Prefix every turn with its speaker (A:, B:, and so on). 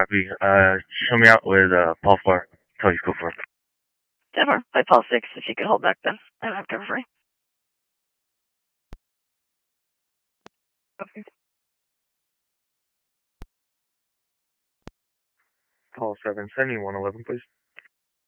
A: Copy. Show me out with Paul 4. Tell you go for it.
B: Denver, by Paul 6, if you could hold back then. I don't have cover free. Okay.
A: Paul 7, send me 111, please.